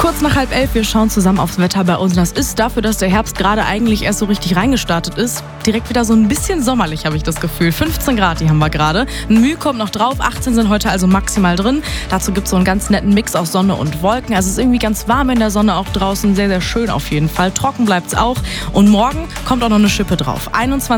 Kurz nach 10:30, wir schauen zusammen aufs Wetter bei uns. Das ist dafür, dass der Herbst gerade eigentlich erst so richtig reingestartet ist, direkt wieder so ein bisschen sommerlich, habe ich das Gefühl. 15 Grad, die haben wir gerade. Ein Mühe kommt noch drauf, 18 sind heute also maximal drin. Dazu gibt es so einen ganz netten Mix aus Sonne und Wolken. Also es ist irgendwie ganz warm in der Sonne auch draußen, sehr, sehr schön auf jeden Fall. Trocken bleibt es auch. Und morgen kommt auch noch eine Schippe drauf. 21